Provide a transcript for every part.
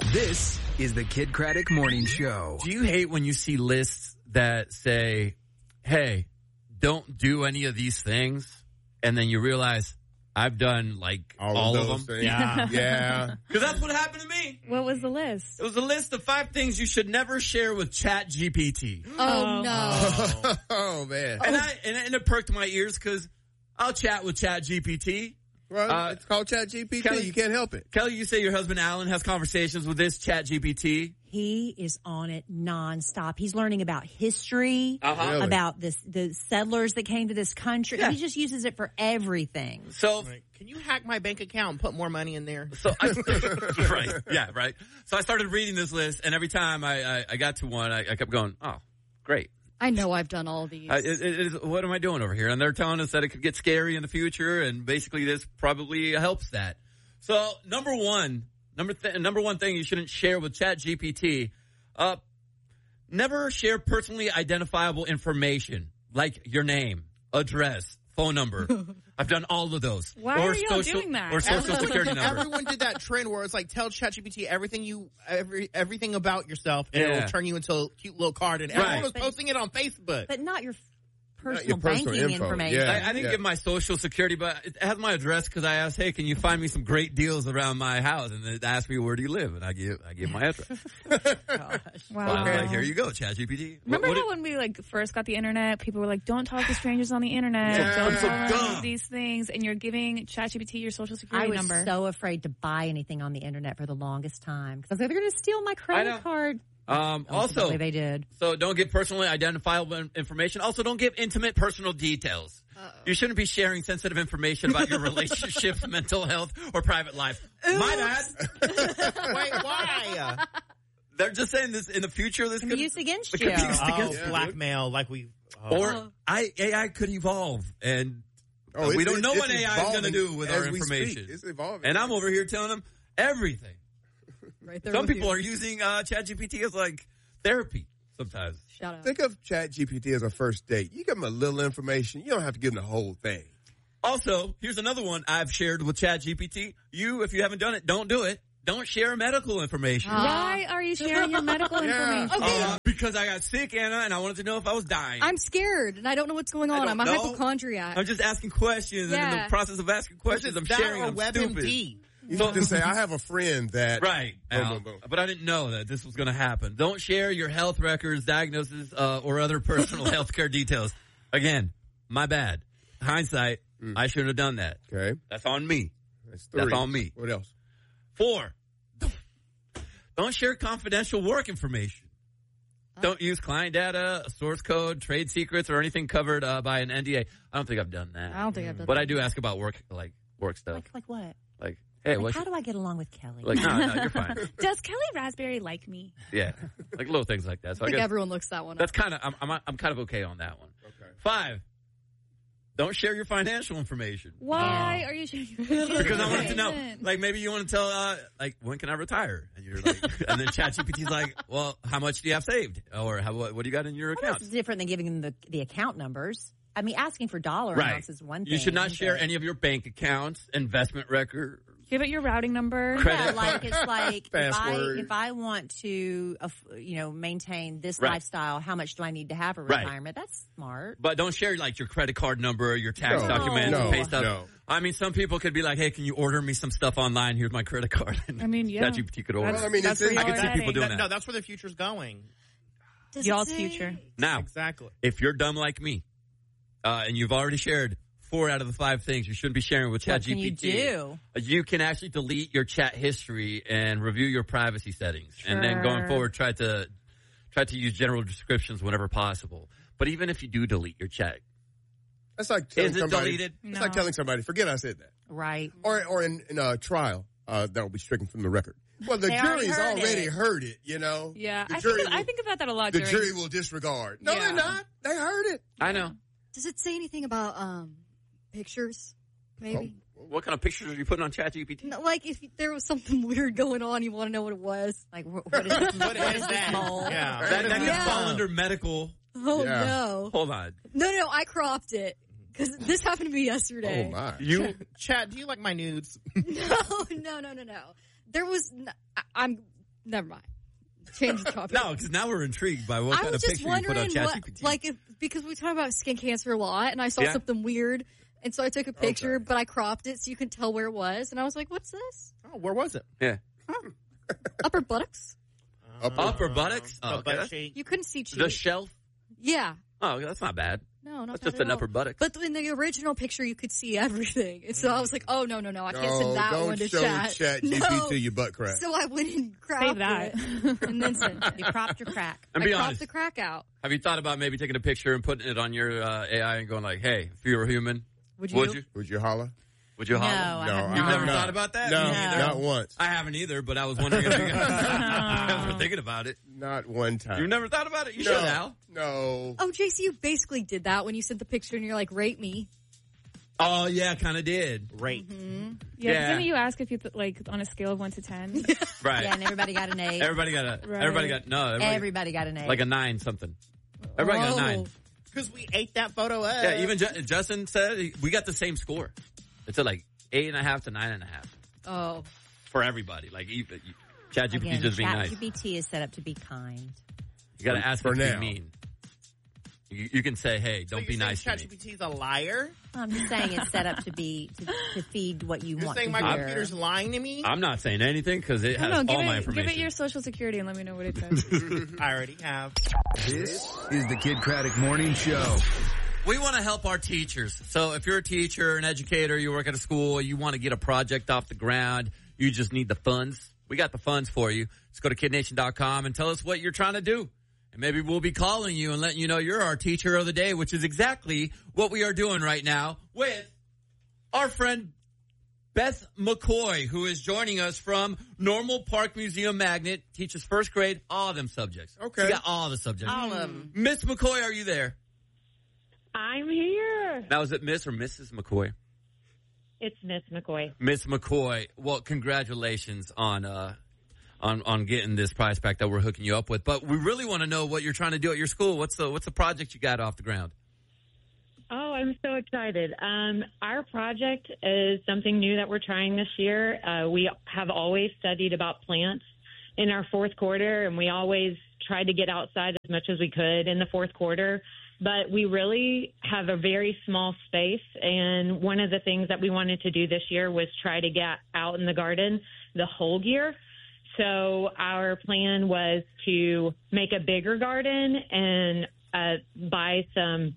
This is the Kid Craddock Morning Show. Do you hate when you see lists that say, hey, don't do any of these things, and then you realize I've done like all of them? Things. Yeah. Because that's what happened to me. What was the list? It was a list of 5 things you should never share with ChatGPT. Oh, no. Oh, man. And it perked my ears because I'll chat with ChatGPT. Well, it's called ChatGPT. Kelly, you can't help it. Kelly, you say your husband Alan has conversations with this ChatGPT. He is on it nonstop. He's learning about history, Really? about the settlers that came to this country. Yeah. He just uses it for everything. So, Can you hack my bank account and put more money in there? So right. So I started reading this list, and every time I got to one, I kept going, oh, great. I know I've done all these. What am I doing over here? And they're telling us that it could get scary in the future, and basically this probably helps that. So number one thing you shouldn't share with ChatGPT, never share personally identifiable information like your name, address, phone number. I've done all of those. Why are y'all doing that? Or social security number. Everyone did that trend where it's like, tell ChatGPT everything about yourself, and it'll turn you into a cute little card, and everyone was posting it on Facebook. But not your personal your personal banking info. information. Yeah. I didn't give my social security, but it has my address because I asked, hey, can you find me some great deals around my house? And it asked me, where do you live? And I give my address. Wow. So I was like, here you go, ChatGPT. Remember how when we first got the internet, people were like, don't talk to strangers on the internet. Yeah, Don't I'm so do any dumb. of these things. And you're giving ChatGPT your social I security was number. so afraid to buy anything on the internet for the longest time because I was like, they're going to steal my credit card. Also, Ultimately, they did. So don't give personally identifiable information. Also, don't give intimate personal details. You shouldn't be sharing sensitive information about your relationships, mental health, or private life. My bad. Wait, why? They're just saying this in the future. This Can could be used against it you. could be used against you. Blackmail, like we... Or AI could evolve, and we don't know what AI is going to do with our information. It's evolving. And I'm over here telling them everything. Right there Some with people you. are using ChatGPT as like therapy sometimes. Shout out. Think of ChatGPT as a first date. You give them a little information. You don't have to give them the whole thing. Also, here's another one I've shared with ChatGPT. If you haven't done it, don't do it. Don't share medical information. Why are you sharing your medical information? Okay. Because I got sick, Anna, and I wanted to know if I was dying. I'm scared, and I don't know what's going on. I'm a hypochondriac. I'm just asking questions, and in the process of asking questions, I'm sharing them stupid. You can just say, I have a friend that... Right. Boom, boom, boom. But I didn't know that this was going to happen. Don't share your health records, diagnosis, or other personal health care details. Again, my bad. Hindsight, I shouldn't have done that. Okay. That's on me. That's 3. That's on me. What else? 4, don't share confidential work information. Don't use client data, source code, trade secrets, or anything covered by an NDA. I don't think I've done that. I don't think I've done But that. I do ask about work stuff. Like what? Like, hey, Like, what's how do I get along with Kelly? like? No, you're fine. Does Kelly Raspberry like me? Yeah, like little things like that. So I think guess everyone looks that one up. that's kind of I'm kind of okay on that one. Okay. 5, don't share your financial information. Why are you sharing your Because I want to know, like, maybe you want to tell, like, when can I retire? And you're like, and then ChatGPT's like, well, how much do you have saved? Or what do you got in your account? That's different than giving them the account numbers. I mean, asking for dollar amounts is one thing. You should not share but- any of your bank accounts, investment record. Give it your routing number. Yeah, like it's like Password. if I want to, maintain this Right. lifestyle, how much do I need to have for Right. retirement? That's smart. But don't share, like, your credit card number, your tax No. documents, No. pay stuff. No. I mean, some people could be like, hey, can you order me some stuff online? Here's my credit card. And I mean, yeah. ChatGPT could order. Well, I mean, That's it's where I can y'all see are people heading. doing that. No, that's where the future's going. Does Y'all's it say- future. Now, Exactly. if you're dumb like me, and you've already shared 4 out of the 5 things you shouldn't be sharing with What ChatGPT. can you do? You can actually delete your chat history and review your privacy settings. And then going forward, try to use general descriptions whenever possible. But even if you do delete your chat, That's like telling is it somebody, deleted? It's No. like telling somebody, forget I said that. Right. Or in a trial, that will be stricken from the record. Well, the They already jury's heard already it. heard it, you know? Yeah, The I jury think about that a lot. the during- jury will disregard. No, Yeah. they're not. They heard it. I know. Does it say anything about pictures? Maybe. What kind of pictures are you putting on ChatGPT? No, like if there was something weird going on, you want to know what it was. Like what is this? What is this that? mole? Yeah. That can Yeah. fall under medical. Oh Yeah. no! Hold on. No, I cropped it because this happened to me yesterday. Oh, my. Chat, do you like my nudes? No. There was. I'm Never mind. Change the topic. No, because now we're intrigued by what I kind was of just picture you put on wondering ChatGPT. because we talk about skin cancer a lot, and I saw something weird, and so I took a picture, but I cropped it so you could tell where it was, and I was like, "What's this? Oh, where was it? Yeah. Upper buttocks? Upper buttocks? Oh, The okay. butt cheek. You couldn't see cheeks. The shelf? Yeah. Oh, that's not bad. No, not That's bad just at an all. upper buttocks. But in the original picture, you could see everything. And so I was like, oh, no, I can't send that don't one to show chat. ChatGPT your butt crack. So I went and cropped Save that. it and then sent it. You cropped your crack. And I be cropped honest, the crack out. have you thought about maybe taking a picture and putting it on your AI and going like, hey, if you were a human, Would would you? you? Would you holler? Would you No, holler? I have You've not. never thought about that? No, Me neither. not once. I haven't either, but I was wondering if you guys were thinking about it. Not one time. You've never thought about it? You no, should, Al. No. Oh, JC, you basically did that when you sent the picture and you're like, rate me. Oh, yeah, kind of did. Great. Yeah. Didn't you ask if you like on a scale of 1 to 10? Right. Yeah, and everybody got an 8. Everybody got Everybody got an 8. like a 9 something. Everybody got a 9. Because we ate that photo up. Yeah, even Justin said we got the same score. It's at like 8.5 to 9.5 Oh. for everybody. Like ChatGPT Again, just being nice. ChatGPT is set up to be kind. You got to ask for it to be now. mean. You can say, "Hey, So don't be you're nice to saying me." ChatGPT's a liar? I'm just saying it's set up to be to feed what you You're want saying to my hear. computer's lying to me? I'm not saying anything because it has give all my it information. your social security and let me know what it says. I already have. This is the Kid Craddock Morning Show. We want to help our teachers. So if you're a teacher, an educator, you work at a school, you want to get a project off the ground, you just need the funds. We got the funds for you. Just go to kidnation.com and tell us what you're trying to do. And maybe we'll be calling you and letting you know you're our teacher of the day, which is exactly what we are doing right now with our friend Beth McCoy, who is joining us from Normal Park Museum Magnet, teaches first grade, all of them subjects. Okay. She got all the subjects. All of them. Miss McCoy, are you there? I'm here. Now, is it Miss or Mrs. McCoy? It's Miss McCoy. Miss McCoy, well, congratulations on getting this prize pack that we're hooking you up with. But we really want to know what you're trying to do at your school. What's the project you got off the ground? Oh, I'm so excited. Our project is something new that we're trying this year. We have always studied about plants in our fourth quarter, and we always tried to get outside as much as we could in the fourth quarter. But we really have a very small space, and one of the things that we wanted to do this year was try to get out in the garden the whole year. So our plan was to make a bigger garden and buy some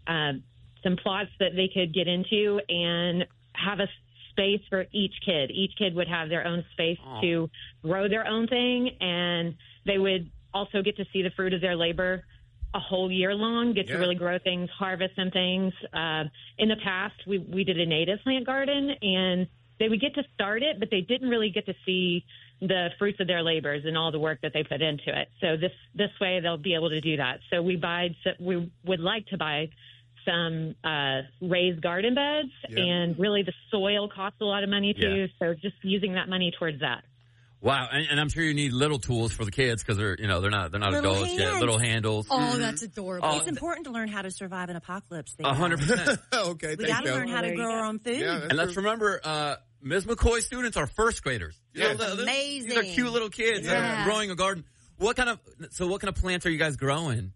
plots that they could get into and have a space for each kid. Each kid would have their own space to grow their own thing, and they would also get to see the fruit of their labor a whole year long, get to really grow things, harvest some things. In the past, we did a native plant garden, and they would get to start it, but they didn't really get to see the fruits of their labors and all the work that they put into it. So this way they'll be able to do that. So we would like to buy some raised garden beds, and really the soil costs a lot of money too. So just using that money towards that. Wow, and I'm sure you need little tools for the kids because they're not adults yet. hands. Little handles. Oh, that's adorable. It's important to learn how to survive an apocalypse. 100%. Okay, We thank got to you. learn how to grow our own food. Yeah, And let's remember, Ms. McCoy students are first graders. Yeah. Amazing. These are cute little kids that are growing a garden. What kind of plants are you guys growing?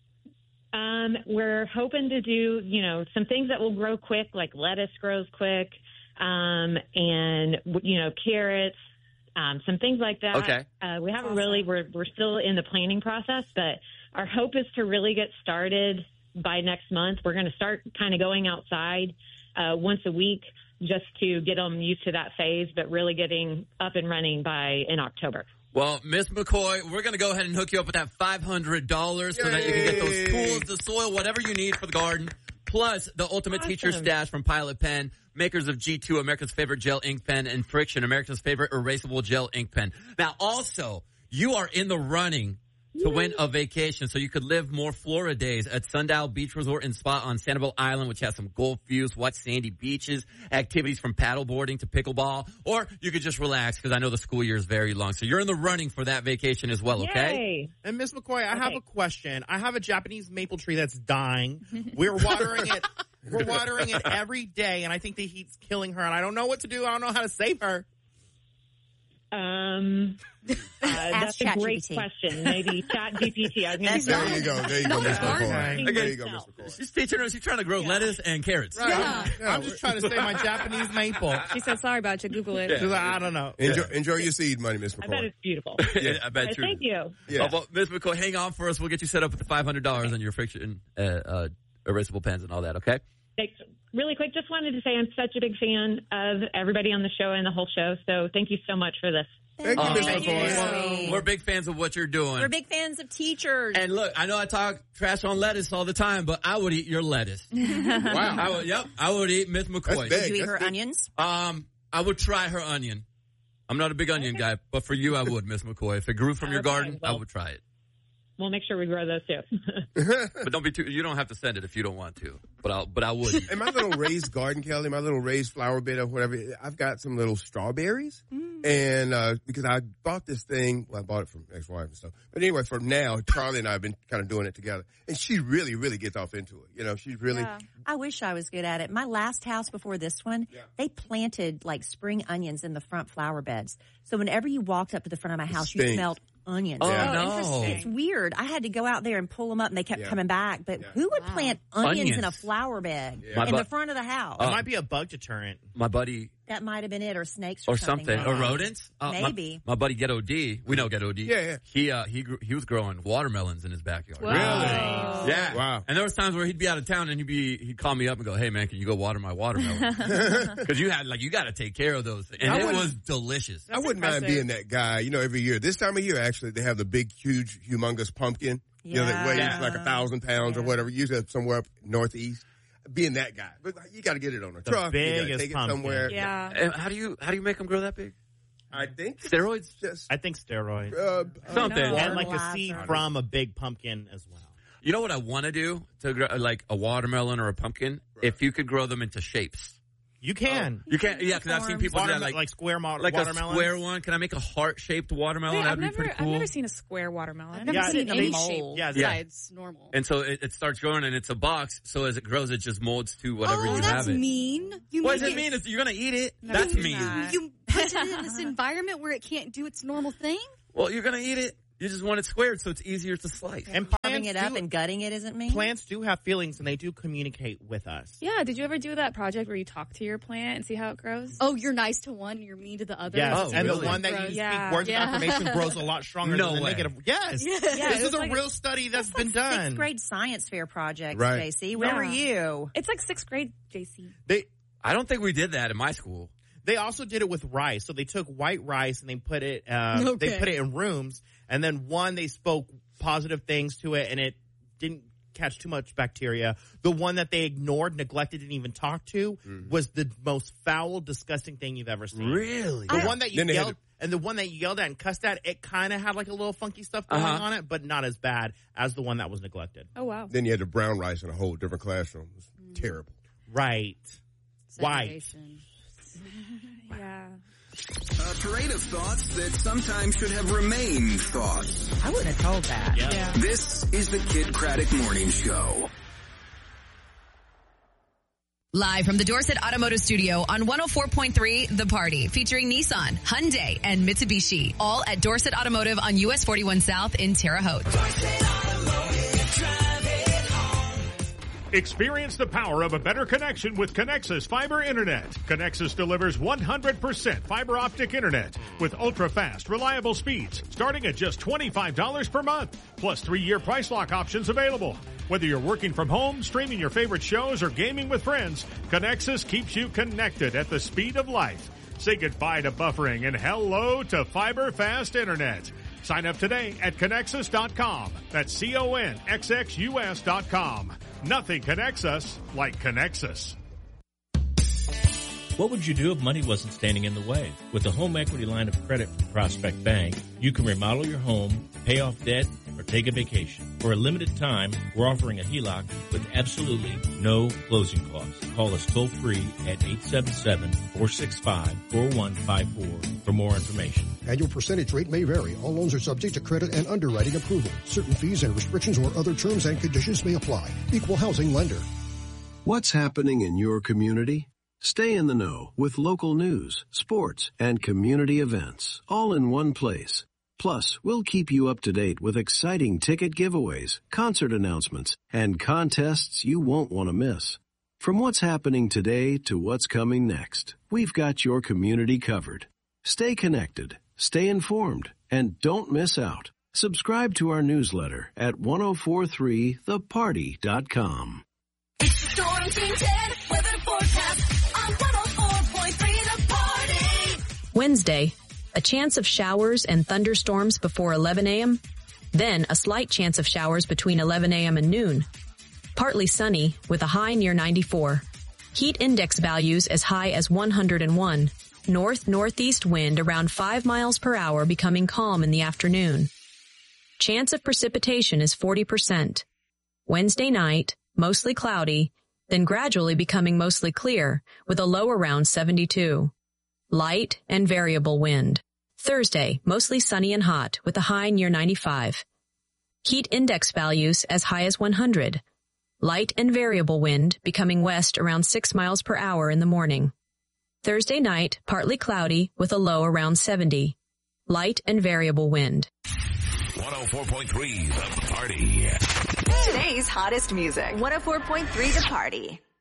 We're hoping to do, some things that will grow quick, like lettuce grows quick, and, carrots, some things like that. Okay. We haven't really, we're still in the planning process, but our hope is to really get started by next month. We're going to start kind of going outside once a week just to get them used to that phase, but really getting up and running in October. Well, Miss McCoy, we're going to go ahead and hook you up with that $500 so that you can get those tools, the soil, whatever you need for the garden, plus the Ultimate Teacher Stash from Pilot Pen, makers of G2, America's favorite gel ink pen, and Friction, America's favorite erasable gel ink pen. Now, also, you are in the running to win a vacation so you could live more Florida days at Sundial Beach Resort and Spa on Sanibel Island, which has some Gulf views, white sandy beaches, activities from paddleboarding to pickleball, or you could just relax because I know the school year is very long. So you're in the running for that vacation as well, okay? Yay. And Miss McCoy, I have a question. I have a Japanese maple tree that's dying. We're watering it. We're watering it every day, and I think the heat's killing her, and I don't know what to do. I don't know how to save her. That's a great question. Maybe ChatGPT. I was going to say. There you go. There you go, Ms. McCoy. There you go, Ms. McCoy. She's teaching her. She's trying to grow lettuce and carrots. Right. Yeah. I'm just trying to say my Japanese maple. She said, sorry about you. Google it. Yeah. I don't know. Enjoy your seed money, Ms. McCoy. I bet it's beautiful. I bet you. Thank you. Yeah. Well, Ms. McCoy, hang on for us. We'll get you set up with the $500 on your friction erasable pens and all that, okay? Thanks. Really quick, just wanted to say I'm such a big fan of everybody on the show and the whole show, so thank you so much for this. Thank you, Ms. McCoy. Well, we're big fans of what you're doing. We're big fans of teachers. And look, I know I talk trash on lettuce all the time, but I would eat your lettuce. Wow. I would eat Miss McCoy. Would you eat her onions? I would try her onion. I'm not a big onion guy, but for you, I would, Miss McCoy. If it grew from your garden, I would try it. We'll make sure we grow those too. But don't be too. You don't have to send it if you don't want to. But I would. In my little raised garden, Kelly, my little raised flower bed or whatever, I've got some little strawberries. And because I bought this thing, well, I bought it from ex-wife and stuff. But anyway, for now, Charlie and I have been kind of doing it together. And she really, really gets off into it. You know, she's really. Yeah. I wish I was good at it. My last house before this one, they planted like spring onions in the front flower beds. So whenever you walked up to the front of my house, you smelled onions. Oh, Yeah. no. It's weird. I had to go out there and pull them up, and they kept coming back. But who would plant onions in a flower bed in the front of the house? It might be a bug deterrent. My buddy. That might have been it, or snakes, Or something. Or rodents. Maybe. My buddy Ghetto D. We know Ghetto D. Yeah. He was growing watermelons in his backyard. Whoa. Really? Yeah. Wow. And there was times where he'd be out of town and he'd call me up and go, "Hey man, can you go water my watermelon?" Because you got to take care of those things. And it was delicious. I wouldn't mind being that guy. You know, every year, this time of year, actually, they have the big, huge, humongous pumpkin. You know, that weighs like 1,000 pounds or whatever. Usually somewhere up northeast. Being that guy, but you got to get it on a truck. You got to take it somewhere. Yeah. And how do you make them grow that big? I think Steroids? just I think steroids. Something. And like a seed from a big pumpkin as well. You know what I want to do to grow, like a watermelon or a pumpkin? If you could grow them into shapes. You can. You can't, yeah, because I've seen people do that, like square like watermelons. a square one. Can I make a heart-shaped watermelon? Wait, That'd be pretty cool. I've never seen a square watermelon. I've Yeah, never seen yeah, any they shape mold. Yeah, besides normal. And so it starts growing, and it's a box. So as it grows, it just molds to whatever you that's have it. mean. You What make does it mean? You're going to eat it. No, That's you're mean. not. You put it in this environment where it can't do its normal thing. Well, you're going to eat it. You just want it squared so it's easier to slice. And Carving it up and gutting it isn't me. plants do have feelings, and they do communicate with us. Yeah, did you ever do that project where you talk to your plant and see how it grows? Oh, you're nice to one, you're mean to the other. Yes, Oh, and really? the one that you speak words of affirmation grows a lot stronger No than the way. negative. Yes. Yeah, This it is was a like real study that's been Sixth done. grade science fair project, Right. JC. Where were you? It's like 6th grade, JC. I don't think we did that in my school. They also did it with rice. So they took white rice and they put it Okay. they put it in rooms, and then they spoke positive things to it, and it didn't catch too much bacteria. The one that they ignored, neglected, didn't even talk to was the most foul, disgusting thing you've ever seen. Really? The one that you Then they had yelled and the one that you yelled at and cussed at, it kind of had like a little funky stuff going on it, but not as bad as the one that was neglected. Oh, wow. Then you had the brown rice in a whole different classroom. It was terrible. Right. White. Segregation. Yeah. A parade of thoughts that sometimes should have remained thoughts. I wouldn't have told that. Yeah. This is the Kid Craddock Morning Show. Live from the Dorset Automotive Studio on 104.3 The Party, featuring Nissan, Hyundai, and Mitsubishi. All at Dorset Automotive on US 41 South in Terre Haute. Experience the power of a better connection with Connexus Fiber Internet. Connexus delivers 100% fiber optic internet with ultra-fast, reliable speeds starting at just $25 per month, plus 3-year price lock options available. Whether you're working from home, streaming your favorite shows, or gaming with friends, Connexus keeps you connected at the speed of life. Say goodbye to buffering and hello to fiber fast internet. Sign up today at Connexus.com. That's CONXXUS.com. Nothing connects us like Connexus. What would you do if money wasn't standing in the way? With a home equity line of credit from Prospect Bank, you can remodel your home, pay off debt, or take a vacation. For a limited time, we're offering a HELOC with absolutely no closing costs. Call us toll free at 877-465-4154 for more information. Annual percentage rate may vary. All loans are subject to credit and underwriting approval. Certain fees and restrictions or other terms and conditions may apply. Equal housing lender. What's happening in your community? Stay in the know with local news, sports, and community events, all in one place. Plus, we'll keep you up to date with exciting ticket giveaways, concert announcements, and contests you won't want to miss. From what's happening today to what's coming next, we've got your community covered. Stay connected, stay informed, and don't miss out. Subscribe to our newsletter at 1043theparty.com. It's the Storm Team 10 weather forecast on 104.3 The Party. Wednesday, a chance of showers and thunderstorms before 11 a.m., then a slight chance of showers between 11 a.m. and noon. Partly sunny with a high near 94. Heat index values as high as 101. North-northeast wind around 5 miles per hour becoming calm in the afternoon. Chance of precipitation is 40%. Wednesday night, mostly cloudy, then gradually becoming mostly clear with a low around 72. Light and variable wind. Thursday, mostly sunny and hot with a high near 95. Heat index values as high as 100. Light and variable wind becoming west around 6 miles per hour in the morning. Thursday night, partly cloudy with a low around 70. Light and variable wind. 104.3 The Party. Today's hottest music. 104.3 The Party.